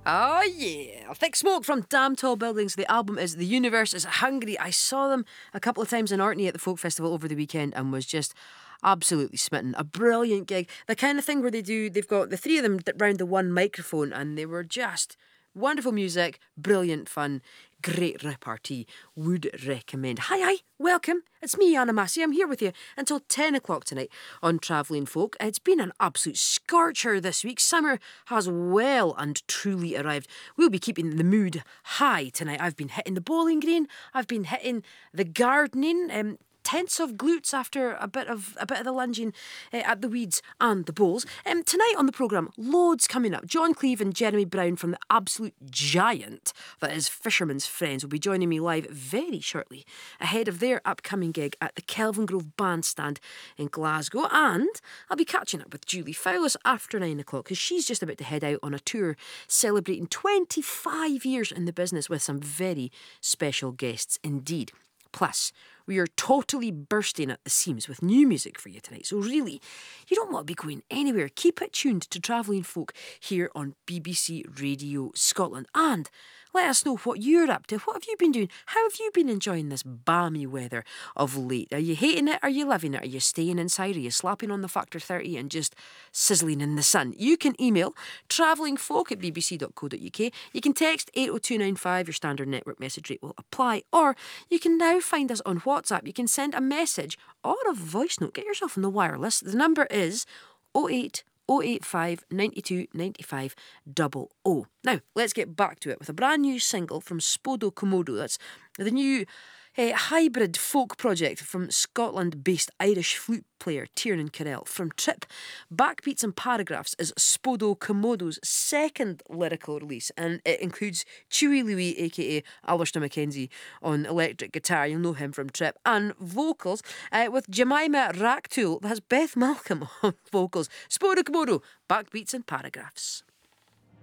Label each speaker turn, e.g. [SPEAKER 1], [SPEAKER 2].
[SPEAKER 1] Oh yeah, Thick Smoke from Damn Tall Buildings. The album is The Universe is Hungry. I saw them a couple of times in Orkney at the Folk Festival over the weekend and was just absolutely smitten. A brilliant gig. The kind of thing where they've got the three of them round the one microphone and they were just wonderful music, brilliant fun, great repartee. Would recommend. Hi, welcome. It's me, Anna Massey. I'm here with you until 10 o'clock tonight on Travelling Folk. It's been an absolute scorcher this week. Summer has well and truly arrived. We'll be keeping the mood high tonight. I've been hitting the bowling green. I've been hitting the gardening. Tense of glutes after a bit of the lunging at the weeds and the bowls. Tonight on the programme, loads coming up. John Cleave and Jeremy Brown from the absolute giant that is Fisherman's Friends will be joining me live very shortly ahead of their upcoming gig at the Kelvingrove Bandstand in Glasgow. And I'll be catching up with Julie Fowlis after 9 o'clock because she's just about to head out on a tour celebrating 25 years in the business with some very special guests indeed. Plus, we are totally bursting at the seams with new music for you tonight. So really, you don't want to be going anywhere. Keep it tuned to Travelling Folk here on BBC Radio Scotland. And let us know what you're up to. What have you been doing? How have you been enjoying this balmy weather of late? Are you hating it? Are you loving it? Are you staying inside? Are you slapping on the factor 30 and just sizzling in the sun? You can email travellingfolk@bbc.co.uk. You can text 80295. Your standard network message rate will apply. Or you can now find us on WhatsApp. You can send a message or a voice note. Get yourself on the wireless. The number is 08 085 92 95 00. Now, let's get back to it with a brand new single from Spodo Komodo. That's the new hybrid folk project from Scotland-based Irish flute player Tiernan Carell. From Trip, Backbeats and Paragraphs is Spodo Komodo's second lyrical release, and it includes Chewy Louie, aka Alistair Mackenzie, on electric guitar. You'll know him from Trip. And vocals with Jemima Racktool. That's Beth Malcolm on vocals. Spodo Komodo, Backbeats and Paragraphs.